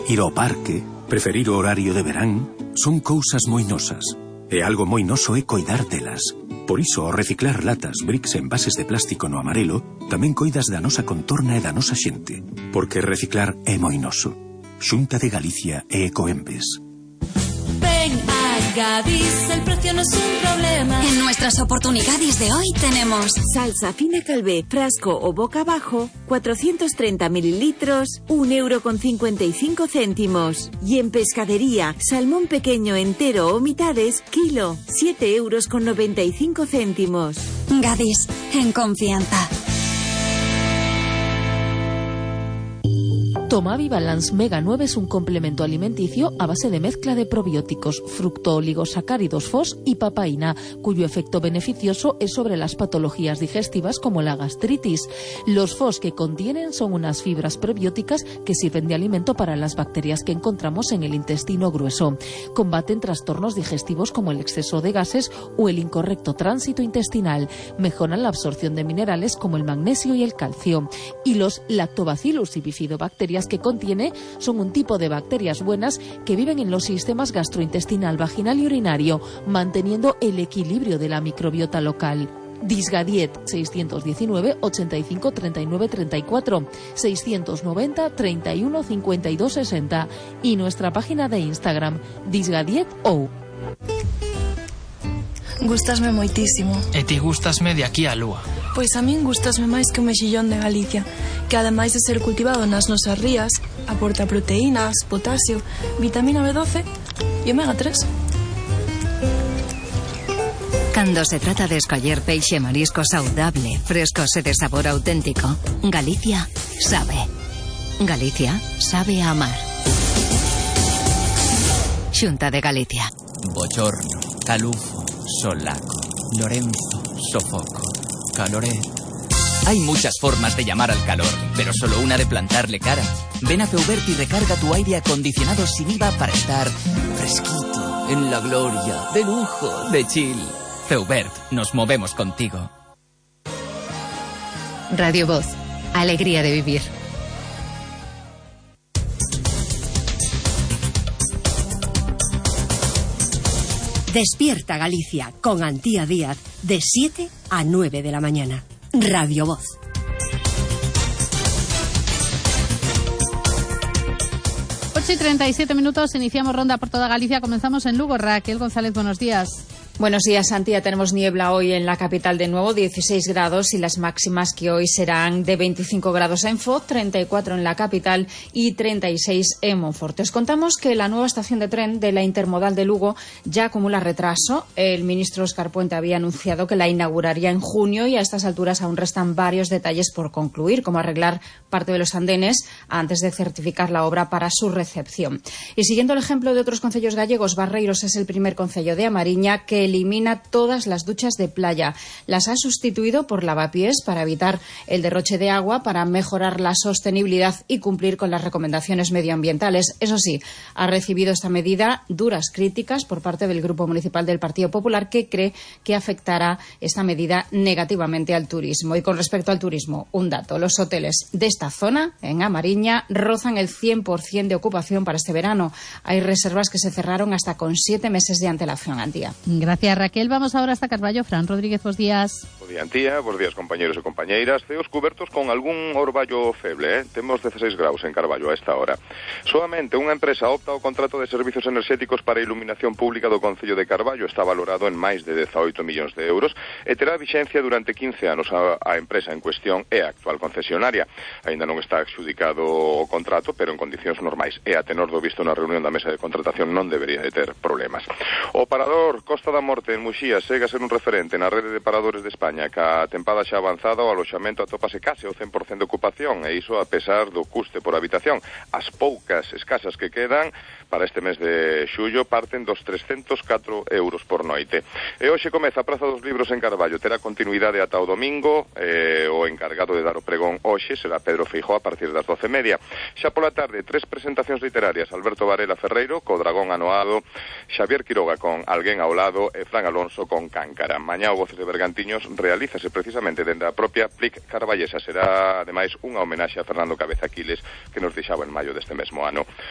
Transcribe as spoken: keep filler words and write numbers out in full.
ir ao parque, preferir o horario de verán, son cousas moi nosas. E algo moi noso é coidar delas. Por iso, ao reciclar latas, bricks e envases de plástico no amarelo, tamén coidas da nosa contorna e da nosa xente. Porque reciclar é moi noso. Xunta de Galicia e Ecoembes. Ven a Gadis, el precio no es un problema. En nuestras oportunidades de hoy tenemos salsa fina Calvé, frasco o boca abajo, cuatrocientos treinta mililitros, un euro con cincuenta y cinco céntimos. Y en pescadería, salmón pequeño entero o mitades, kilo, siete euros con noventa y cinco céntimos. Gadis, en confianza. Tomavi Balance Mega nueve es un complemento alimenticio a base de mezcla de probióticos, fructooligosacáridos F O S y papaína, cuyo efecto beneficioso es sobre las patologías digestivas como la gastritis. Los F O S que contienen son unas fibras prebióticas que sirven de alimento para las bacterias que encontramos en el intestino grueso. Combaten trastornos digestivos como el exceso de gases o el incorrecto tránsito intestinal. Mejoran la absorción de minerales como el magnesio y el calcio. Y los lactobacillus y bifidobacterias que contiene son un tipo de bacterias buenas que viven en los sistemas gastrointestinal, vaginal y urinario, manteniendo el equilibrio de la microbiota local. Disgadiet seiscientos diecinueve, ochenta y cinco, treinta y nueve, treinta y cuatro, seiscientos noventa, treinta y uno, cincuenta y dos, sesenta y nuestra página de Instagram disgadietou. Gústasme moitísimo. E ti gústasme de aquí á lúa. Pois a min gústasme máis que o mexillón de Galicia, que ademais de ser cultivado nas nosas rías, aporta proteínas, potasio, vitamina B doce e omega tres. Cando se trata de escoller peixe e marisco saudable, frescos e de sabor auténtico, Galicia sabe. Galicia sabe a amar. Xunta de Galicia. Bochorno, calufo, solaco, Lorenzo, sofoco, caloret. Hay muchas formas de llamar al calor, pero solo una de plantarle cara. Ven a Feubert y recarga tu aire acondicionado sin I V A para estar fresquito, en la gloria, de lujo, de chill. Feubert, nos movemos contigo. Radio Voz, alegría de vivir. Despierta Galicia con Antía Díaz de siete a nueve de la mañana. Radio Voz. ocho y treinta y siete minutos, iniciamos ronda por toda Galicia, comenzamos en Lugo. Raquel González, buenos días. Buenos días, Santi. Ya tenemos niebla hoy en la capital de nuevo, dieciséis grados, y las máximas que hoy serán de veinticinco grados en Foz, treinta y cuatro en la capital y treinta y seis en Monforte. Os contamos que la nueva estación de tren de la Intermodal de Lugo ya acumula retraso. El ministro Óscar Puente había anunciado que la inauguraría en junio y a estas alturas aún restan varios detalles por concluir, como arreglar parte de los andenes antes de certificar la obra para su recepción. Y siguiendo el ejemplo de otros concellos gallegos, Barreiros es el primer concello de A Mariña que elimina todas las duchas de playa. Las ha sustituido por lavapiés para evitar el derroche de agua, para mejorar la sostenibilidad y cumplir con las recomendaciones medioambientales. Eso sí, ha recibido esta medida duras críticas por parte del Grupo Municipal del Partido Popular, que cree que afectará esta medida negativamente al turismo. Y con respecto al turismo, un dato. Los hoteles de esta zona, en A Mariña, rozan el cien por ciento de ocupación para este verano. Hay reservas que se cerraron hasta con siete meses de antelación al día. Gracias, Raquel. Vamos ahora hasta Carballo. Fran Rodríguez, bos días. Bo día, Antía. Bos días, compañeros e compañeiras. Ceos cubertos con algún orballo feble, eh? Temos dieciséis graus en Carballo a esta hora. Solamente unha empresa opta o contrato de servicios enerxéticos para a iluminación pública do Concello de Carballo. Está valorado en máis de dezaoito millóns de euros e terá vixencia durante quince anos. A, a empresa en cuestión é a actual concesionaria. Aínda non está adxudicado o contrato, pero en condicións normais. E a tenor do visto na reunión da mesa de contratación non debería de ter problemas. O parador Costa da Morte en Muxía segue a ser un referente na rede de paradores de España. Ca tempada xa avanzada, o aloxamento atópase case ao cen por cento de ocupación, e iso a pesar do custe por habitación. As poucas escasas que quedan para este mes de xullo parten dos trescentos catro euros por noite. E hoxe comeza a Praza dos Libros en Carballo. Terá continuidade ata o domingo. Eh, o encargado de dar o pregón hoxe será Pedro Feijóo a partir das doce e media. Xa pola tarde, tres presentacións literarias: Alberto Varela Ferreiro co Dragón Anoado, Xavier Quiroga con Alguén ao lado e Fran Alonso con Cáncara. Mañá o Voces de Bergantiños realízase precisamente dende a propia P L I C Carballesa. Será ademais unha homenaxe a Fernando Cabeza Aquiles, que nos deixaba en maio deste mesmo ano.